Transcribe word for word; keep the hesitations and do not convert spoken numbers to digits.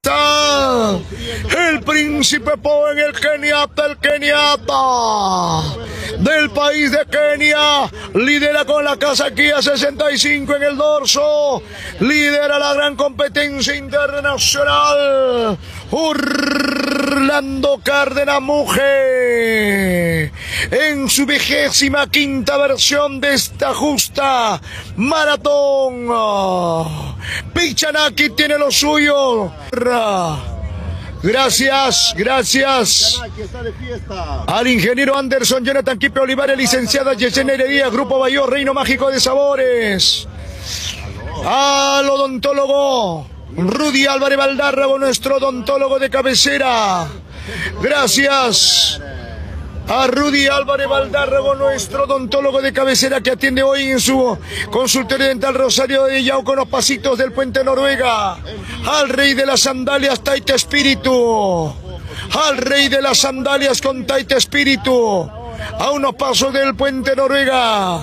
El príncipe Poen, el Kenyatta, el Kenyatta del país de Kenia, lidera con la casaquilla sesenta y cinco en el dorso, lidera la gran competencia internacional, Orlando Cárdenas Muge, en su vigésima quinta versión de esta justa maratón. Pichanaki tiene lo suyo. Gracias, gracias al ingeniero Anderson, Jonathan Quipe Olivares, licenciada Yesenia Heredia, Grupo Bayo, Reino Mágico de Sabores. Al odontólogo Rudy Álvarez Valdárrago, nuestro odontólogo de cabecera. Gracias a Rudy Álvarez Valdárrago, nuestro odontólogo de cabecera, que atiende hoy en su consultorio dental Rosario de Yauco, los pasitos del Puente Noruega. Al rey de las sandalias, Taite Espíritu. Al rey de las sandalias con Taite Espíritu, a unos pasos del Puente Noruega.